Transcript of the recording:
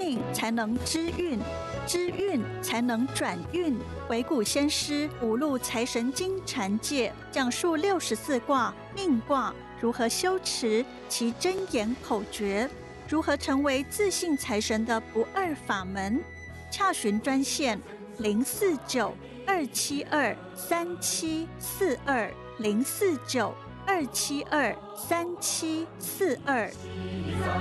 命才能知运，知运才能转运。鬼谷先师五路财神经禅界讲述64卦命卦如何修持其真言口诀，如何成为自信财神的不二法门。洽询专线049-272-3742，049-272-3742。